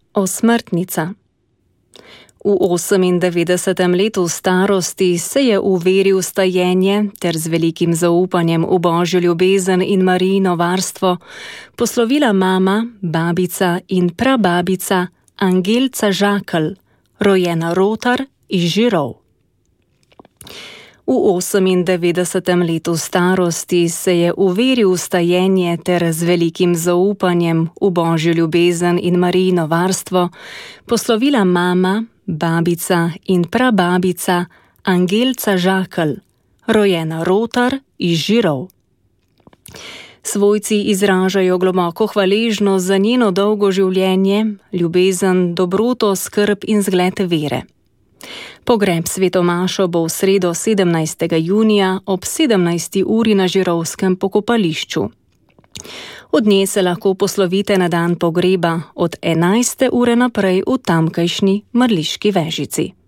Osmrtnica. V 98. letu starosti se je v veri v stajenje ter z velikim zaupanjem v Božjo ljubezen in Marijino varstvo poslovila mama, babica in prababica Angelca Žakelj, rojena Rotar iz Žirov. V 98. letu starosti se je v veri v stajenje ter z velikim zaupanjem v Božjo ljubezen in Marijino varstvo poslovila mama, babica in prababica Angelca Žakelj, rojena Rotar iz Žirov. Svojci izražajo globoko hvaležnost za njeno dolgo življenje, ljubezen, dobroto, skrb in zgled vere. Pogreb sveto mašo bo v sredo 17. junija ob 17. uri na žirovskem pokopališču. Od nje se lahko poslovite na dan pogreba od 11. ure naprej v tamkajšnji Mrliški Vežici.